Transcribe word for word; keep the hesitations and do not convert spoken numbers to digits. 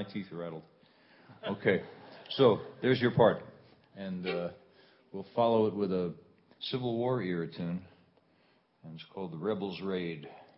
teeth are rattled. Okay, so there's your part. And uh, we'll follow it with a Civil War era tune. And it's called The Rebels Raid.